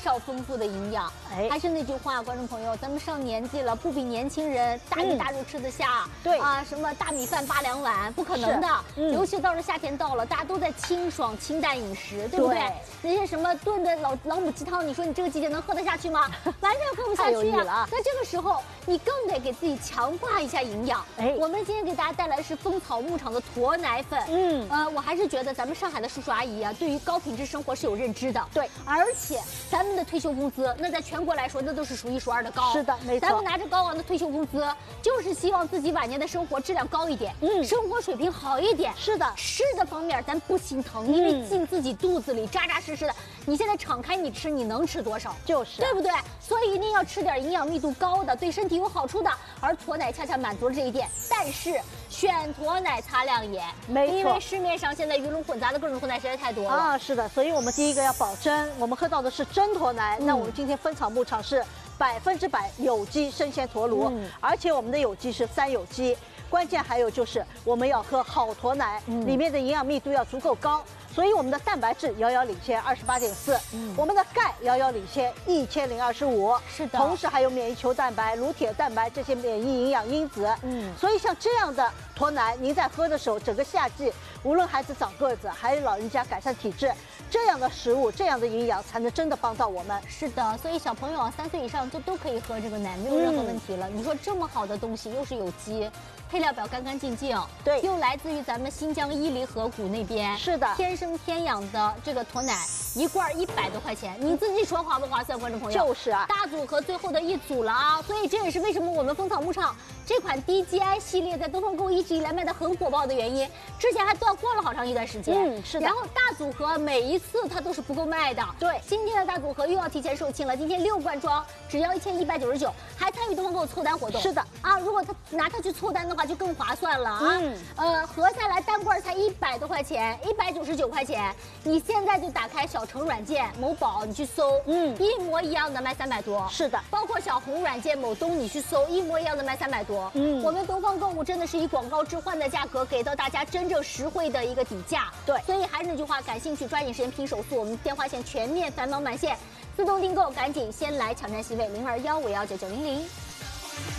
少丰富的营养。 哎， 还是那句话，观众朋友，咱们上年纪了，不比年轻人大鱼大肉吃得下。 对啊，什么大米饭8两碗，不可能的。尤其到了夏天到了，大家都在清爽清淡饮食，对不对？那些什么炖的老母鸡汤，你说你这个季节能喝得下去吗？完全喝不下去啊！那这个时候你更得给自己强化一下营养。哎，我们今天给大家带来的是蜂草牧场的驼奶粉。我还是觉得咱们上海的叔叔阿姨啊，对于高品质生活是有认知的。对，而且咱们的退休工资，那在全国来说，那都是数1数2的高。是的，没错。咱们拿着高昂的退休工资，就是希望自己晚年的生活质量高一点，生活水平好一点。是的，吃的方面咱不心疼，因为进自己肚子里扎扎实实的。你现在敞开你吃，你能吃多少？就是，对不对？所以一定要吃点营养密度高的，对身体有好处的。而驼奶恰恰满足了这一点。但是选驼奶擦亮眼，没错，因为市面上现在鱼龙混杂的各种驼奶实在太多了啊。是的，所以我们第一个要保真，我们喝到的是真驼奶。那我们今天蜂草牧场是100%有机生鲜驼乳，而且我们的有机是3有机。关键还有就是我们要喝好驼奶，里面的营养密度要足够高。所以我们的蛋白质遥遥领先28.4，我们的钙遥遥领先1025，是的，同时还有免疫球蛋白、乳铁蛋白这些免疫营养因子，所以像这样的驼奶，您在喝的时候，整个夏季，无论孩子长个子，还是老人家改善体质，这样的食物、这样的营养才能真的帮到我们。是的，所以小朋友3岁以上都可以喝这个奶，没有任何问题了。你说这么好的东西，又是有机。配料表干干净净，对，又来自于咱们新疆伊犁河谷那边，是的，天生天养的这个驼奶，1罐100多块钱，你自己说划不划算，观众朋友？就是啊，大组和最后的一组了啊，所以这也是为什么我们蜂草牧场这款 DGI 系列在东方购一直以来卖的很火爆的原因。之前还断货了好长一段时间，是的。然后大组合每一次它都是不够卖的，对。今天的大组合又要提前售罄了，今天6罐装只要1199，还参与东方购凑单活动。是的啊，如果他拿它去凑单的话，就更划算了啊。合下来单罐才100多块钱，199块钱。你现在就打开小程软件某宝，你去搜，一模一样的卖300多。是的，包括小红软件某东，你去搜，一模一样的卖300多。我们东方购物真的是以广告置换的价格给到大家真正实惠的一个底价。对，所以还是那句话，感兴趣抓紧时间拼手速，我们电话线全面繁忙满线，自动订购，赶紧先来抢占席位，0215199900。